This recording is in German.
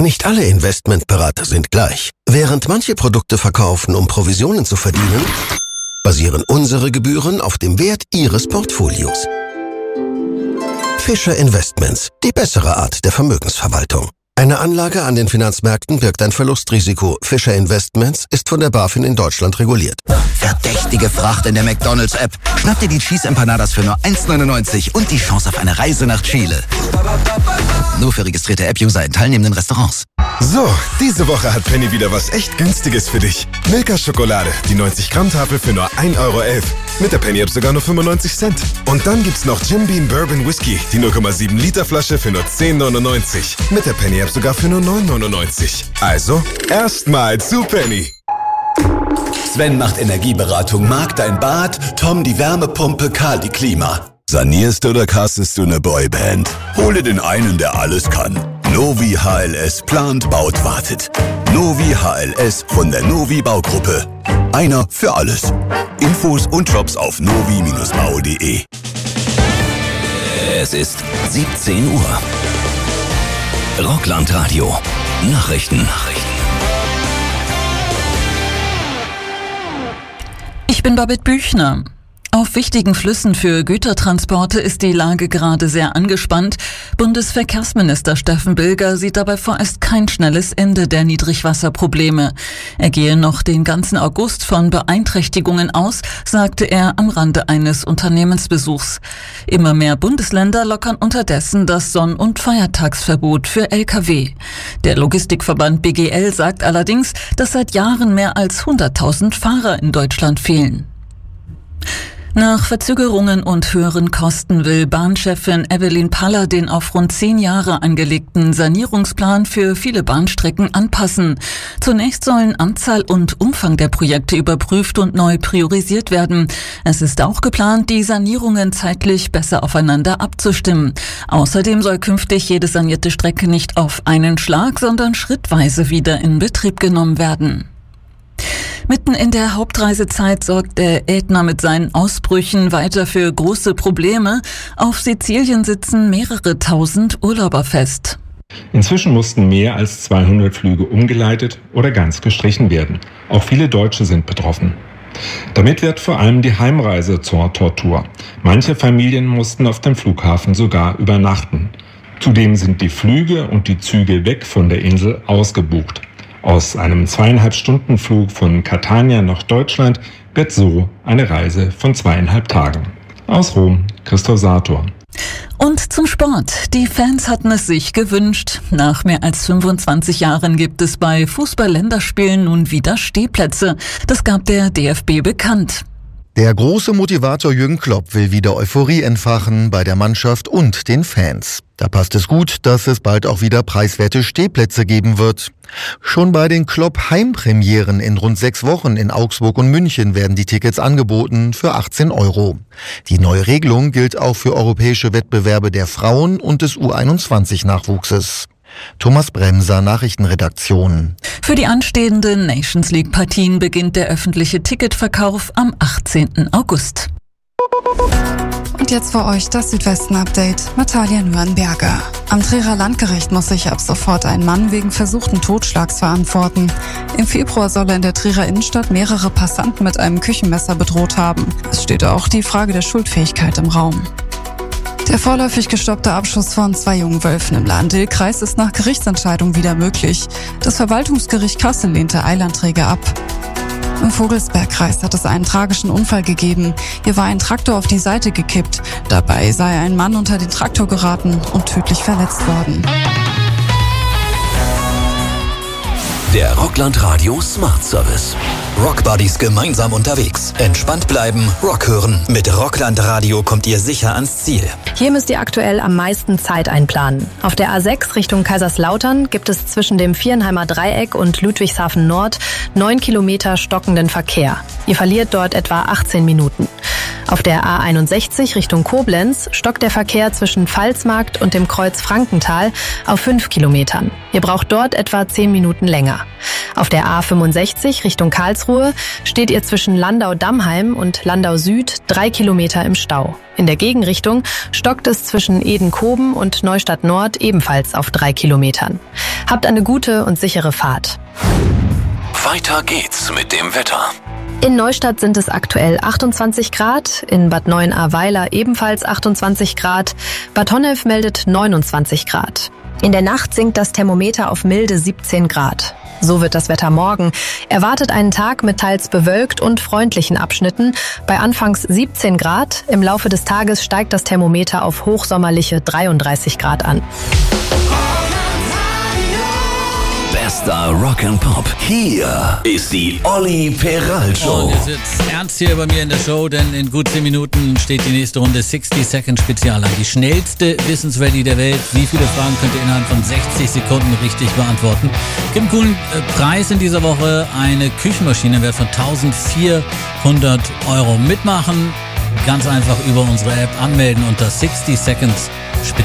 Nicht alle Investmentberater sind gleich. Während manche Produkte verkaufen, um Provisionen zu verdienen, basieren unsere Gebühren auf dem Wert Ihres Portfolios. Fischer Investments, die bessere Art der Vermögensverwaltung. Eine Anlage an den Finanzmärkten birgt ein Verlustrisiko. Fischer Investments ist von der BaFin in Deutschland reguliert. Verdächtige Fracht in der McDonald's-App. Schnapp dir die Cheese Empanadas für nur 1,99 und die Chance auf eine Reise nach Chile. Nur für registrierte App-User in teilnehmenden Restaurants. So, diese Woche hat Penny wieder was echt Günstiges für dich. Milka-Schokolade, die 90-Gramm-Tafel für nur 1,11 €. Mit der Penny-App sogar nur 95 Cent. Und dann gibt's noch Jim Beam Bourbon Whisky, die 0,7 Liter Flasche für nur 10,99. Mit der Penny-App sogar für nur 9,99. Also, erstmal zu Penny. Sven macht Energieberatung, Marc dein Bad, Tom die Wärmepumpe, Karl die Klima. Sanierst oder castest du eine Boyband? Hole den einen, der alles kann. Novi HLS plant, baut, wartet. Novi HLS von der Novi Baugruppe. Einer für alles. Infos und Jobs auf novi-bau.de. Es ist 17 Uhr. Rockland-Radio. Nachrichten. Ich bin Babette Büchner. Auf wichtigen Flüssen für Gütertransporte ist die Lage gerade sehr angespannt. Bundesverkehrsminister Steffen Bilger sieht dabei vorerst kein schnelles Ende der Niedrigwasserprobleme. Er gehe noch den ganzen August von Beeinträchtigungen aus, sagte er am Rande eines Unternehmensbesuchs. Immer mehr Bundesländer lockern unterdessen das Sonn- und Feiertagsverbot für Lkw. Der Logistikverband BGL sagt allerdings, dass seit Jahren mehr als 100.000 Fahrer in Deutschland fehlen. Nach Verzögerungen und höheren Kosten will Bahnchefin Evelyn Paller den auf rund 10 Jahre angelegten Sanierungsplan für viele Bahnstrecken anpassen. Zunächst sollen Anzahl und Umfang der Projekte überprüft und neu priorisiert werden. Es ist auch geplant, die Sanierungen zeitlich besser aufeinander abzustimmen. Außerdem soll künftig jede sanierte Strecke nicht auf einen Schlag, sondern schrittweise wieder in Betrieb genommen werden. Mitten in der Hauptreisezeit sorgt der Ätna mit seinen Ausbrüchen weiter für große Probleme. Auf Sizilien sitzen mehrere tausend Urlauber fest. Inzwischen mussten mehr als 200 Flüge umgeleitet oder ganz gestrichen werden. Auch viele Deutsche sind betroffen. Damit wird vor allem die Heimreise zur Tortur. Manche Familien mussten auf dem Flughafen sogar übernachten. Zudem sind die Flüge und die Züge weg von der Insel ausgebucht. Aus einem 2,5-Stunden-Flug von Catania nach Deutschland wird so eine Reise von 2,5 Tagen. Aus Rom, Christoph Sator. Und zum Sport. Die Fans hatten es sich gewünscht. Nach mehr als 25 Jahren gibt es bei Fußball-Länderspielen nun wieder Stehplätze. Das gab der DFB bekannt. Der große Motivator Jürgen Klopp will wieder Euphorie entfachen bei der Mannschaft und den Fans. Da passt es gut, dass es bald auch wieder preiswerte Stehplätze geben wird. Schon bei den Klopp-Heimpremieren in rund 6 Wochen in Augsburg und München werden die Tickets angeboten für 18 €. Die neue Regelung gilt auch für europäische Wettbewerbe der Frauen und des U21-Nachwuchses. Thomas Bremser, Nachrichtenredaktion. Für die anstehenden Nations League-Partien beginnt der öffentliche Ticketverkauf am 18. August. Und jetzt für euch das Südwesten-Update. Natalia Nürnberger. Am Trierer Landgericht muss sich ab sofort ein Mann wegen versuchten Totschlags verantworten. Im Februar soll er in der Trierer Innenstadt mehrere Passanten mit einem Küchenmesser bedroht haben. Es steht auch die Frage der Schuldfähigkeit im Raum. Der vorläufig gestoppte Abschuss von 2 jungen Wölfen im Lahn-Dill-Kreis ist nach Gerichtsentscheidung wieder möglich. Das Verwaltungsgericht Kassel lehnte Eilanträge ab. Im Vogelsbergkreis hat es einen tragischen Unfall gegeben. Hier war ein Traktor auf die Seite gekippt. Dabei sei ein Mann unter den Traktor geraten und tödlich verletzt worden. Der Rockland Radio Smart Service. Rockbuddies gemeinsam unterwegs. Entspannt bleiben, Rock hören. Mit Rockland Radio kommt ihr sicher ans Ziel. Hier müsst ihr aktuell am meisten Zeit einplanen. Auf der A6 Richtung Kaiserslautern gibt es zwischen dem Vierenheimer Dreieck und Ludwigshafen Nord 9 Kilometer stockenden Verkehr. Ihr verliert dort etwa 18 Minuten. Auf der A61 Richtung Koblenz stockt der Verkehr zwischen Pfalzmarkt und dem Kreuz Frankenthal auf 5 Kilometern. Ihr braucht dort etwa 10 Minuten länger. Auf der A65 Richtung Karlsruhe steht ihr zwischen Landau-Dammheim und Landau Süd 3 Kilometer im Stau. In der Gegenrichtung stockt es zwischen Edenkoben und Neustadt Nord ebenfalls auf 3 Kilometern. Habt eine gute und sichere Fahrt. Weiter geht's mit dem Wetter. In Neustadt sind es aktuell 28 Grad, in Bad Neuenahr-Weiler ebenfalls 28 Grad, Bad Honnef meldet 29 Grad. In der Nacht sinkt das Thermometer auf milde 17 Grad. So wird das Wetter morgen. Erwartet einen Tag mit teils bewölkt und freundlichen Abschnitten. Bei anfangs 17 Grad. Im Laufe des Tages steigt das Thermometer auf hochsommerliche 33 Grad an. Bester Rock'n'Pop. Hier ist die Olli Peral Show. Und es wird ernst hier bei mir in der Show, denn in gut 10 Minuten steht die nächste Runde 60 Second Spezial an. Die schnellste Wissensrallye der Welt. Wie viele Fragen könnt ihr innerhalb von 60 Sekunden richtig beantworten? Gibt einen coolen Preis in dieser Woche. Eine Küchenmaschine im Wert von 1.400 €. Mitmachen. Ganz einfach über unsere App anmelden unter 60seconds.com.